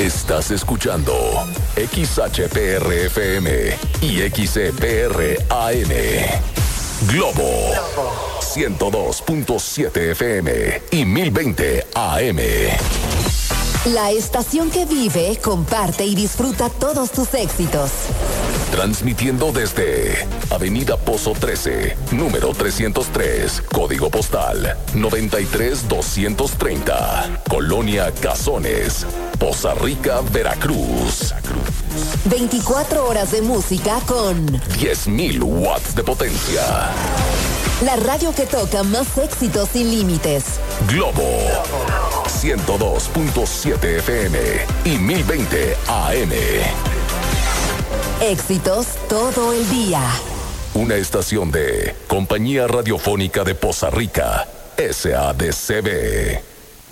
Estás escuchando XHPR-FM y XCPR-AM. Globo 102.7 FM y 1020 AM. La estación que vive, comparte y disfruta todos tus éxitos. Transmitiendo desde Avenida Pozo 13, número 303, código postal 93230, Colonia Cazones, Poza Rica, Veracruz. 24 horas de música con 10.000 watts de potencia. La radio que toca más éxitos sin límites. Globo 102.7 FM y 1020 AM. Éxitos todo el día. Una estación de Compañía Radiofónica de Poza Rica, SADCB.